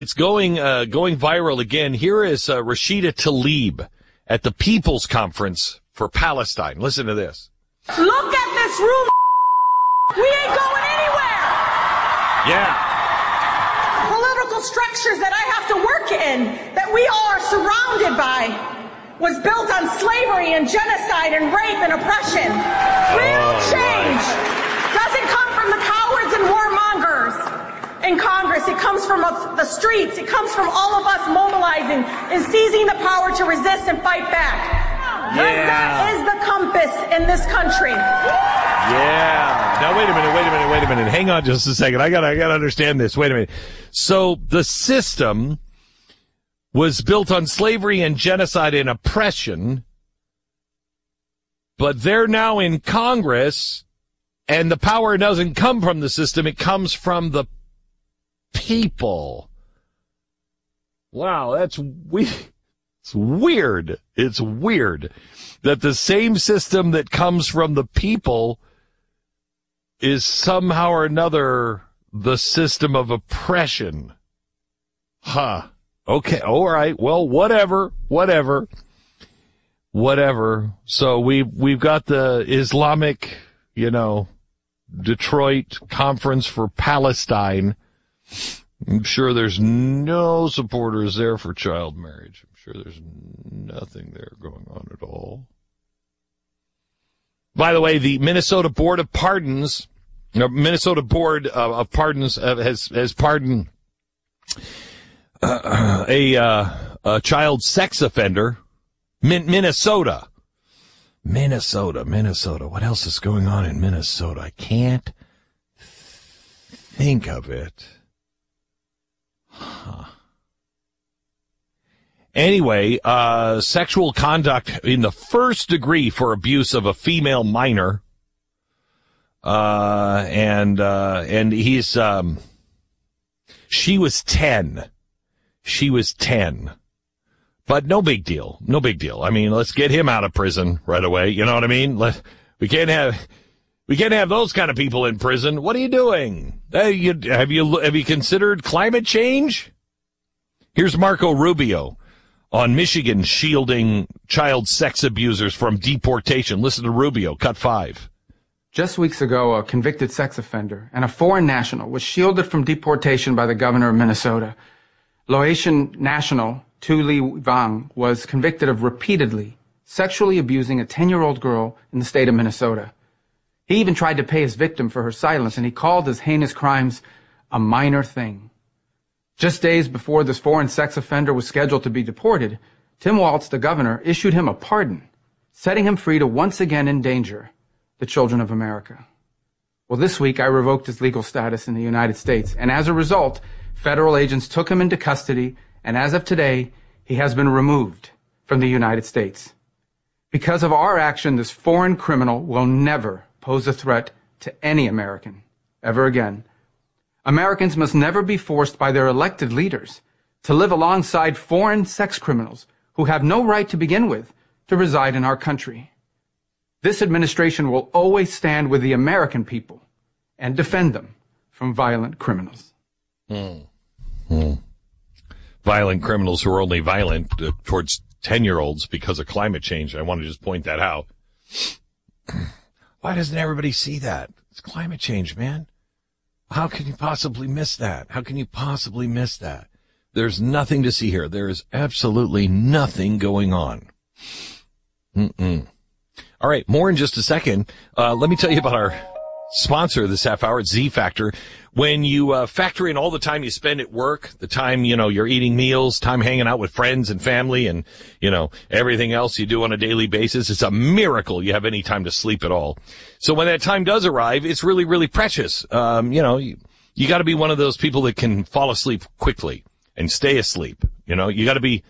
It's going viral again. Here is Rashida Tlaib at the People's Conference for Palestine. Listen to this. Look at this room. We ain't going anywhere. Yeah. Political structures that I have to work in, that we all are surrounded by, was built on slavery and genocide and rape and oppression. Real change doesn't come from the cowards and warmongers in Congress. It comes from the streets. It comes from all of us mobilizing and seizing the power to resist and fight back. Yeah. That is the compass in this country. Yeah. Now, wait a minute. Hang on just a second. I gotta understand this. Wait a minute. So the system was built on slavery and genocide and oppression, but they're now in Congress, and the power doesn't come from the system. It comes from the people. Wow, that's weird. It's weird. It's weird that the same system that comes from the people is somehow or another the system of oppression. Huh. Okay. All right. Well, whatever. So we've got the Islamic, Detroit Conference for Palestine. I'm sure there's no supporters there for child marriage. I'm sure there's nothing there going on at all. By the way, the Minnesota Board of Pardons, has pardoned a child sex offender. Minnesota. What else is going on in Minnesota? I can't think of it. Huh. Anyway, sexual conduct in the first degree for abuse of a female minor. And he's, she was 10. But no big deal. I mean, let's get him out of prison right away. You know what I mean? We can't have those kind of people in prison. What are you doing? Have you considered climate change? Here's Marco Rubio on Michigan shielding child sex abusers from deportation. Listen to Rubio, cut 5. Just weeks ago, a convicted sex offender and a foreign national was shielded from deportation by the governor of Minnesota. Laotian national Tu Li Vang was convicted of repeatedly sexually abusing a 10-year-old girl in the state of Minnesota. He even tried to pay his victim for her silence, and he called his heinous crimes a minor thing. Just days before this foreign sex offender was scheduled to be deported, Tim Walz, the governor, issued him a pardon, setting him free to once again endanger the children of America. Well, this week I revoked his legal status in the United States, and as a result, federal agents took him into custody, and as of today, he has been removed from the United States. Because of our action, this foreign criminal will never pose a threat to any American ever again. Americans must never be forced by their elected leaders to live alongside foreign sex criminals who have no right to begin with to reside in our country. This administration will always stand with the American people and defend them from violent criminals. Violent criminals who are only violent towards 10-year-olds because of climate change. I want to just point that out. Why doesn't everybody see that? It's climate change, man. How can you possibly miss that? There's nothing to see here. There is absolutely nothing going on. All right, more in just a second. Let me tell you about our sponsor this half hour, it's Z Factor. When you factor in all the time you spend at work, the time, you're eating meals, time hanging out with friends and family, and, everything else you do on a daily basis, it's a miracle you have any time to sleep at all. So when that time does arrive, it's really, really precious. You got to be one of those people that can fall asleep quickly and stay asleep. You got to be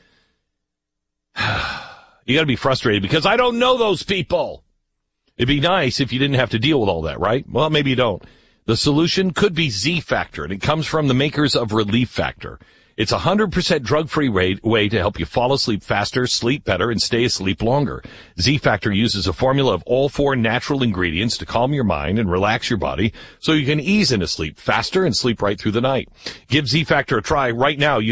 frustrated because I don't know those people. It'd be nice if you didn't have to deal with all that, right? Well, maybe you don't. The solution could be Z Factor, and it comes from the makers of Relief Factor. It's a 100% drug-free way to help you fall asleep faster, sleep better, and stay asleep longer. Z-Factor uses a formula of all 4 natural ingredients to calm your mind and relax your body so you can ease into sleep faster and sleep right through the night. Give Z-Factor a try right now.